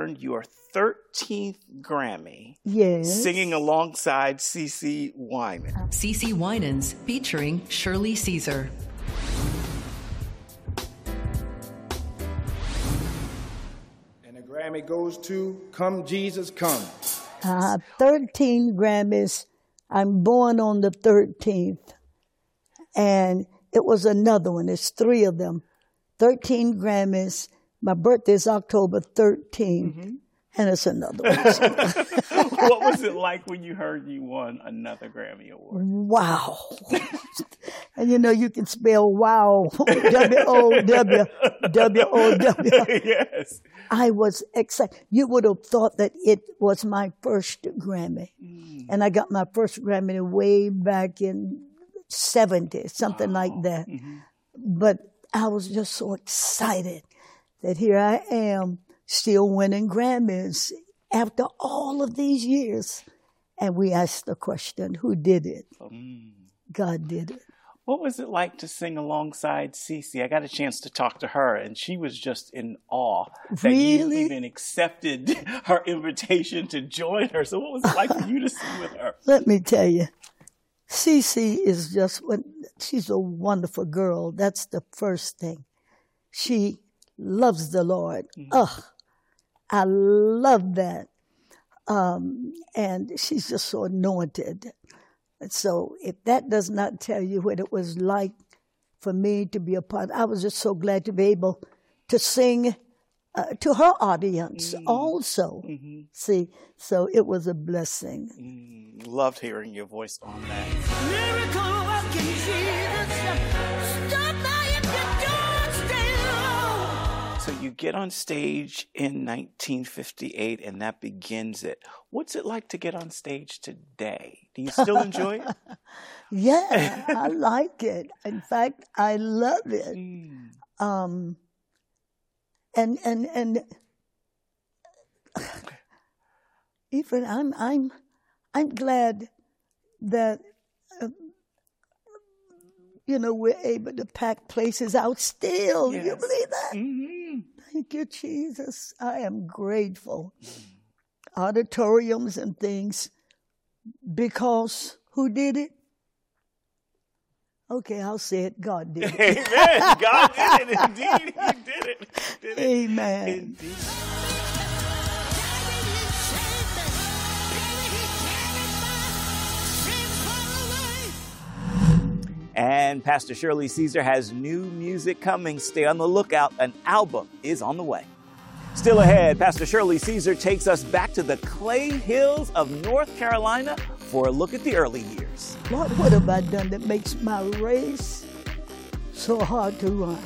earned your 13th Grammy. Yes. Singing alongside CeCe Winans. CeCe Winans featuring Shirley Caesar. And the Grammy goes to Come Jesus Come. 13 Grammys. I'm born on the 13th. And it was another one. It's 3 of them. 13 Grammys. My birthday is October 13th. And it's another one. What was it like when you heard you won another Grammy Award? Wow. And you know, you can spell wow. W-O-W. W-O-W. Yes. I was excited. You would have thought that it was my first Grammy. And I got my first Grammy way back in 70, something like that. But I was just so excited that here I am still winning Grammys after all of these years. And we asked the question, who did it? God did it. What was it like to sing alongside CeCe? I got a chance to talk to her, and she was just in awe that you even accepted her invitation to join her. So what was it like for you to sing with her? Let me tell you, CeCe is she's a wonderful girl. That's the first thing. She loves the Lord. I love that. And she's just so anointed. So if that does not tell you what it was like for me to be a part, I was just so glad to be able to sing to her audience also. See, so it was a blessing. Loved hearing your voice on that. Miracle working Jesus, stop by at the door, stay low. So you get on stage in 1958, and that begins it. What's it like to get on stage today? Do you still enjoy it? Yeah, I like it. In fact, I love it. And even I'm glad that we're able to pack places out still. Yes. You believe that? Thank you, Jesus. I am grateful. Auditoriums and things, because who did it? Okay, I'll say it. God did it. Amen. God did it. Indeed, He did it. Amen. Indeed. And Pastor Shirley Caesar has new music coming. Stay on the lookout. An album is on the way. Still ahead, Pastor Shirley Caesar takes us back to the Clay Hills of North Carolina for a look at the early years. Lord, what have I done that makes my race so hard to run?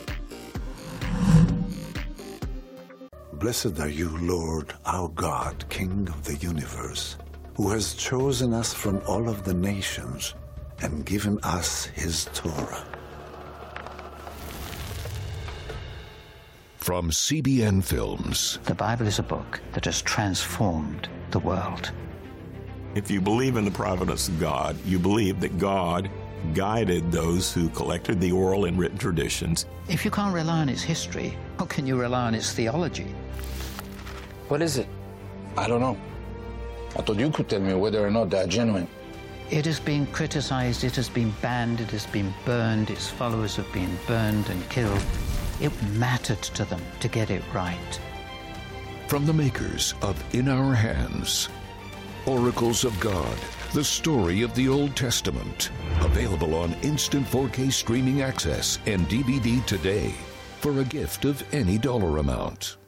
Blessed are you, Lord, our God, King of the universe, who has chosen us from all of the nations and given us his Torah. From CBN Films. The Bible is a book that has transformed the world. If you believe in the providence of God, you believe that God guided those who collected the oral and written traditions. If you can't rely on its history, how can you rely on its theology? What is it? I don't know. I thought you could tell me whether or not they're genuine. It has been criticized, it has been banned, it has been burned, its followers have been burned and killed. It mattered to them to get it right. From the makers of In Our Hands, Oracles of God, the story of the Old Testament. Available on instant 4K streaming access and DVD today for a gift of any dollar amount.